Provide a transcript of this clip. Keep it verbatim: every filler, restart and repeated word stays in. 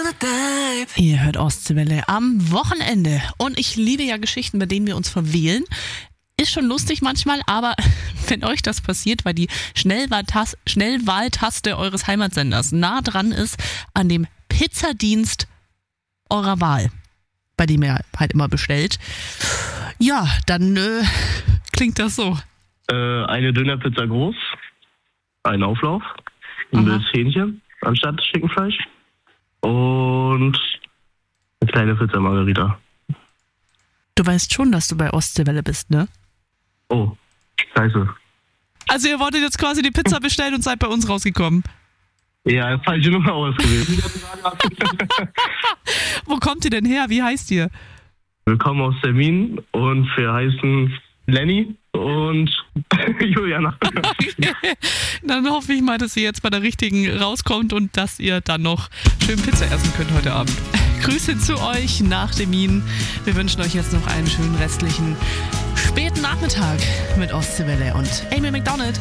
Ihr hört Ostseewelle am Wochenende. Und ich liebe ja Geschichten, bei denen wir uns verwählen. Ist schon lustig manchmal, aber wenn euch das passiert, weil die Schnellwahltas- Schnellwahltaste eures Heimatsenders nah dran ist an dem Pizzadienst eurer Wahl, bei dem ihr halt immer bestellt, ja, dann äh, klingt das so. Äh, eine Dönerpizza groß, ein Auflauf, ein wildes Hähnchen anstatt Schinkenfleisch und eine kleine Pizza Margarita. Du weißt schon, dass du bei Ostseewelle bist, ne? Oh, scheiße. Also ihr wolltet jetzt quasi die Pizza bestellen und seid bei uns rausgekommen. Ja, falsche Nummer ausgewählt. Wo kommt ihr denn her? Wie heißt ihr? Wir kommen aus Termin und wir heißen Lenny und Juliana. Dann hoffe ich mal, dass ihr jetzt bei der richtigen rauskommt und dass ihr dann noch schön Pizza essen könnt heute Abend. Grüße zu euch nach Termin. Wir wünschen euch jetzt noch einen schönen restlichen späten Nachmittag mit Ostseewelle und Amy McDonald.